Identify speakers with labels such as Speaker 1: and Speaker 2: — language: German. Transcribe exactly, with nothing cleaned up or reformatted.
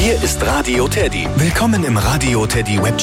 Speaker 1: Hier ist Radio Teddy. Willkommen im Radio Teddy Web